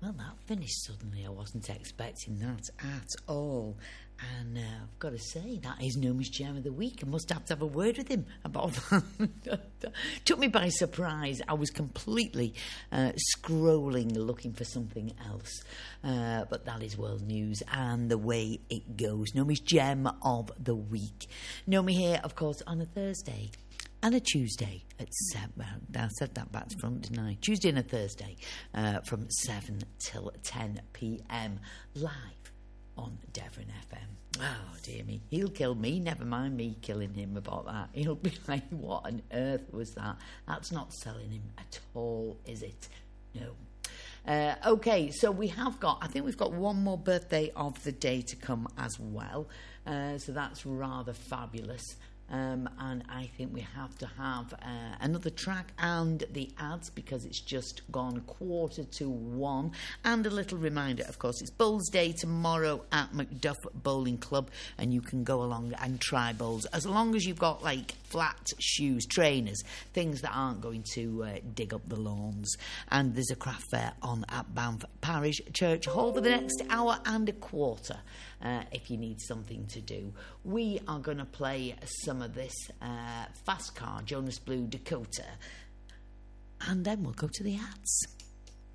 Well, that finished suddenly. I wasn't expecting that at all. And I've got to say, that is Nomi's Gem of the Week. I must have to have a word with him about that. Took me by surprise. I was completely scrolling, looking for something else. But that is world news and the way it goes. Nomi's Gem of the Week. Nomi here, of course, on a Thursday and a Tuesday at 7. I said that back to front, didn't I? Tuesday and a Thursday from 7 till 10 p.m. live on Devon FM. Oh, dear me. He'll kill me. Never mind me killing him about that. He'll be like, what on earth was that? That's not selling him at all, is it? No. Okay, so I think we've got one more birthday of the day to come as well. So that's rather fabulous. And I think we have to have another track and the ads because it's just gone 1:45. And a little reminder, of course, it's Bowls Day tomorrow at Macduff Bowling Club, and you can go along and try bowls as long as you've got like flat shoes, trainers, things that aren't going to dig up the lawns. And there's a craft fair on at Banff Parish Church Hall for the next hour and a quarter. If you need something to do, we are going to play some of this Fast Car, Jonas Blue, Dakota, and then we'll go to the ads.